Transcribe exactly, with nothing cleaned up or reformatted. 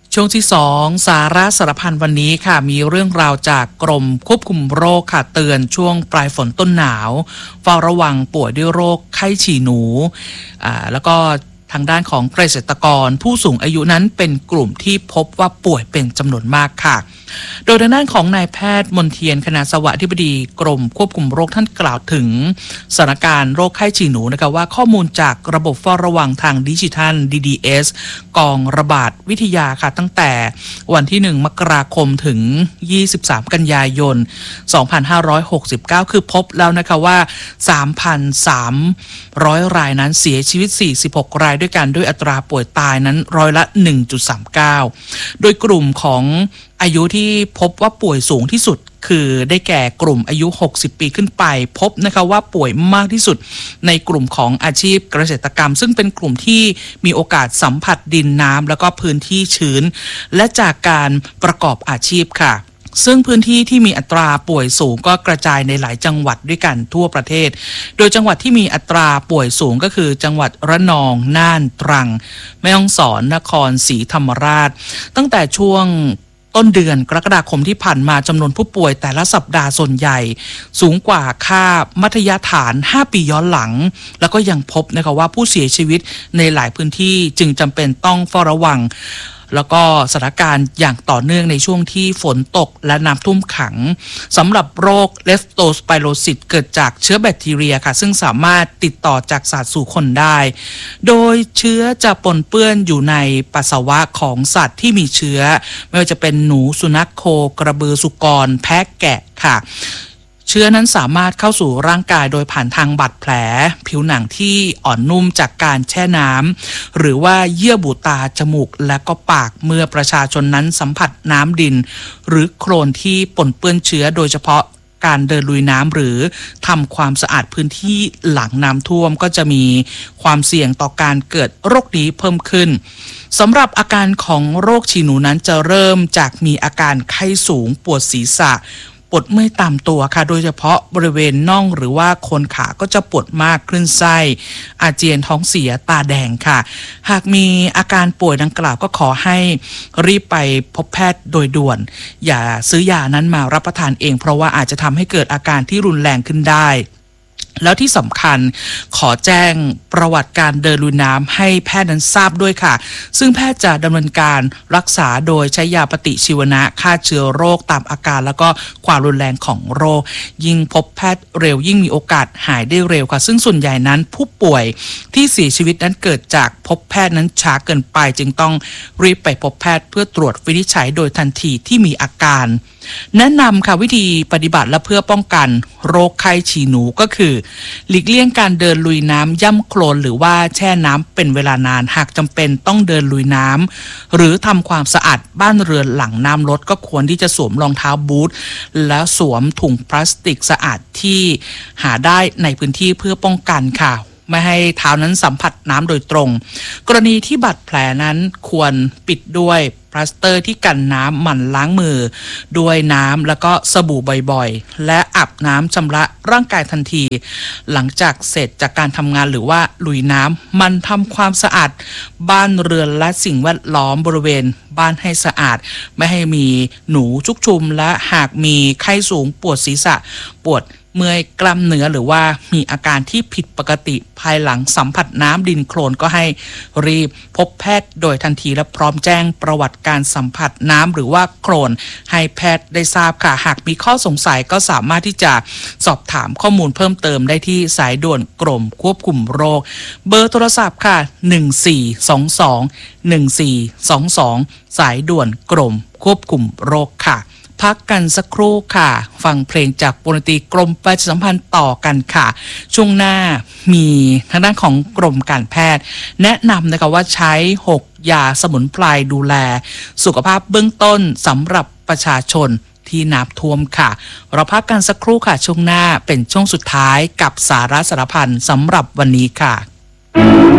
ช่วงที่สองสาระสารพันวันนี้ค่ะมีเรื่องราวจากกรมควบคุมโรคค่ะเตือนช่วงปลายฝนต้นหนาวเฝ้าระวังป่วยด้วยโรคไข้ฉี่หนูอ่าแล้วก็ทางด้านของเกษตรกรผู้สูงอายุนั้นเป็นกลุ่มที่พบว่าป่วยเป็นจำนวนมากค่ะโดยทางด้านของนายแพทย์มนเทียนคณาสวัสดิ์อธิบดีกรมควบคุมโรคท่านกล่าวถึงสถานการณ์โรคไข้ฉี่หนูนะคะว่าข้อมูลจากระบบเฝ้าระวังทางดิจิทัล ดี ดี เอส กองระบาดวิทยาค่ะตั้งแต่วันที่หนึ่งมกราคมถึงยี่สิบสามกันยายนสองพันห้าร้อยหกสิบเก้าคือพบแล้วนะคะว่า สามพันสามร้อย รายนั้นเสียชีวิตสี่สิบหกรายด้วยกันด้วยอัตราป่วยตายนั้นร้อยละ หนึ่งจุดสามเก้า โดยกลุ่มของอายุที่พบว่าป่วยสูงที่สุดคือได้แก่กลุ่มอายุหกสิบปีขึ้นไปพบนะคะว่าป่วยมากที่สุดในกลุ่มของอาชีพเกษตรกรรมซึ่งเป็นกลุ่มที่มีโอกาสสัมผัสดินน้ำแล้วก็พื้นที่ชื้นและจากการประกอบอาชีพค่ะซึ่งพื้นที่ที่มีอัตราป่วยสูงก็กระจายในหลายจังหวัดด้วยกันทั่วประเทศโดยจังหวัดที่มีอัตราป่วยสูงก็คือจังหวัดระนองน่านตรังแม่ฮ่องสอนนครศรีธรรมราชตั้งแต่ช่วงต้นเดือนกรกฎาคมที่ผ่านมาจำนวนผู้ป่วยแต่ละสัปดาห์ส่วนใหญ่สูงกว่าค่ามัธยฐานห้าปีย้อนหลังแล้วก็ยังพบนะคะว่าผู้เสียชีวิตในหลายพื้นที่จึงจำเป็นต้องเฝ้าระวังแล้วก็สถานการณ์อย่างต่อเนื่องในช่วงที่ฝนตกและน้ำท่วมขังสำหรับโรคเลฟโตสไปโรซิสเกิดจากเชื้อแบคทีเรียค่ะซึ่งสามารถติดต่อจากสัตว์สู่คนได้โดยเชื้อจะปนเปื้อนอยู่ในปัสสาวะของสัตว์ที่มีเชื้อไม่ว่าจะเป็นหนูสุนัขโคกระบือสุกรแพะแกะค่ะเชื้อนั้นสามารถเข้าสู่ร่างกายโดยผ่านทางบาดแผลผิวหนังที่อ่อนนุ่มจากการแช่น้ำหรือว่าเยื่อบุตาจมูกและก็ปากเมื่อประชาชนนั้นสัมผัสน้ำดินหรือโคลนที่ปนเปื้อนเชื้อโดยเฉพาะการเดินลุยน้ำหรือทำความสะอาดพื้นที่หลังน้ำท่วมก็จะมีความเสี่ยงต่อการเกิดโรคนี้เพิ่มขึ้นสำหรับอาการของโรคฉี่หนูนั้นจะเริ่มจากมีอาการไข้สูงปวดศีรษะปวดเมื่อยตามตัวค่ะโดยเฉพาะบริเวณน่องหรือว่าโคนขาก็จะปวดมากคลื่นไส้อาเจียนท้องเสียตาแดงค่ะหากมีอาการป่วยดังกล่าวก็ขอให้รีบไปพบแพทย์โดยด่วนอย่าซื้อยานั้นมารับประทานเองเพราะว่าอาจจะทำให้เกิดอาการที่รุนแรงขึ้นได้แล้วที่สำคัญขอแจ้งประวัติการเดินลุยน้ำให้แพทย์นั้นทราบด้วยค่ะซึ่งแพทย์จะดำเนินการรักษาโดยใช้ยาปฏิชีวนะฆ่าเชื้อโรคตามอาการแล้วก็ความรุนแรงของโรคยิ่งพบแพทย์เร็วยิ่งมีโอกาสหายได้เร็วค่ะซึ่งส่วนใหญ่นั้นผู้ป่วยที่เสียชีวิตนั้นเกิดจากพบแพทย์นั้นช้าเกินไปจึงต้องรีบไปพบแพทย์เพื่อตรวจวินิจฉัยโดยทันทีที่มีอาการแนะนำค่ะวิธีปฏิบัติและเพื่อป้องกันโรคไข้ฉี่หนูก็คือหลีกเลี่ยงการเดินลุยน้ำย่ำโคลนหรือว่าแช่น้ำเป็นเวลานานหากจำเป็นต้องเดินลุยน้ำหรือทำความสะอาดบ้านเรือนหลังน้ำลดก็ควรที่จะสวมรองเท้าบูทและสวมถุงพลาสติกสะอาดที่หาได้ในพื้นที่เพื่อป้องกันค่ะไม่ให้เท้านั้นสัมผัสน้ำโดยตรงกรณีที่บาดแผลนั้นควรปิดด้วยพลาสเตอร์ที่กันน้ำหมั่นล้างมือด้วยน้ำแล้วก็สบู่บ่อยๆและอาบน้ำชำระร่างกายทันทีหลังจากเสร็จจากการทำงานหรือว่าลุยน้ำมันทำความสะอาดบ้านเรือนและสิ่งแวดล้อมบริเวณบ้านให้สะอาดไม่ให้มีหนูชุกชุมและหากมีไข้สูงปวดศีรษะปวดเมื่อยกล้ามเนื้อหรือว่ามีอาการที่ผิดปกติภายหลังสัมผัสน้ำดินโคลนก็ให้รีบพบแพทย์โดยทันทีและพร้อมแจ้งประวัติการสัมผัสน้ำหรือว่าโคลนให้แพทย์ได้ทราบค่ะหากมีข้อสงสัยก็สามารถที่จะสอบถามข้อมูลเพิ่มเติมได้ที่สายด่วนกรมควบคุมโรคเบอร์โทรศัพท์ค่ะหนึ่งสี่สองสอง หนึ่งสี่สองสองสายด่วนกรมควบคุมโรคค่ะพักกันสักครู่ค่ะฟังเพลงจากวงดนตรีกรมประชาสัมพันธ์ต่อกันค่ะช่วงหน้ามีทางด้านของกรมการแพทย์แนะนำนะคะว่าใช้หกยาสมุนไพรดูแลสุขภาพเบื้องต้นสำหรับประชาชนที่น้ำท่วมค่ะเราพักกันสักครู่ค่ะช่วงหน้าเป็นช่วงสุดท้ายกับสาระสารพันสำหรับวันนี้ค่ะ